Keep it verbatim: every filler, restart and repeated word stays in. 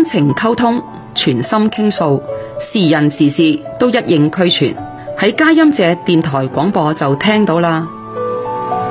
真情溝通，全心傾訴，時人時事都一應俱全。喺佳音這電台廣播就聽到啦。